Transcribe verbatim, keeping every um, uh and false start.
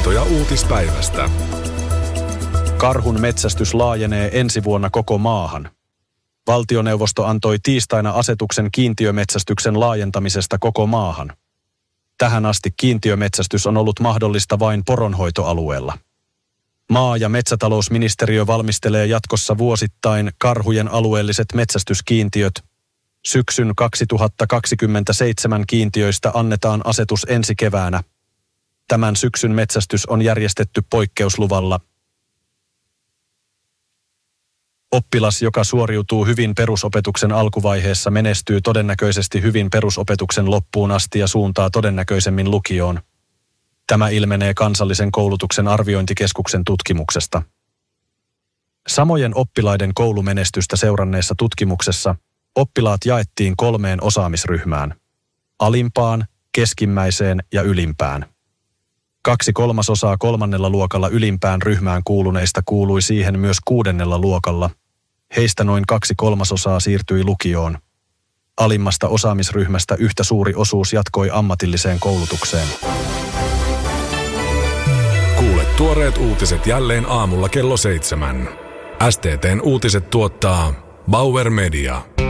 Tietoja uutispäivästä. Karhun metsästys laajenee ensi vuonna koko maahan. Valtioneuvosto antoi tiistaina asetuksen kiintiömetsästyksen laajentamisesta koko maahan. Tähän asti kiintiömetsästys on ollut mahdollista vain poronhoitoalueella. Maa- ja metsätalousministeriö valmistelee jatkossa vuosittain karhujen alueelliset metsästyskiintiöt. Syksyn kaksituhattakaksikymmentäseitsemän kiintiöistä annetaan asetus ensi keväänä. Tämän syksyn metsästys on järjestetty poikkeusluvalla. Oppilas, joka suoriutuu hyvin perusopetuksen alkuvaiheessa, menestyy todennäköisesti hyvin perusopetuksen loppuun asti ja suuntaa todennäköisemmin lukioon. Tämä ilmenee Kansallisen koulutuksen arviointikeskuksen tutkimuksesta. Samojen oppilaiden koulumenestystä seuranneessa tutkimuksessa oppilaat jaettiin kolmeen osaamisryhmään: alimpaan, keskimmäiseen ja ylimpään. Kaksi kolmasosaa kolmannella luokalla ylimpään ryhmään kuuluneista kuului siihen myös kuudennella luokalla. Heistä noin kaksi kolmasosaa siirtyi lukioon. Alimmasta osaamisryhmästä yhtä suuri osuus jatkoi ammatilliseen koulutukseen. Kuule tuoreet uutiset jälleen aamulla kello seitsemän. S T T:n uutiset tuottaa Bauer Media.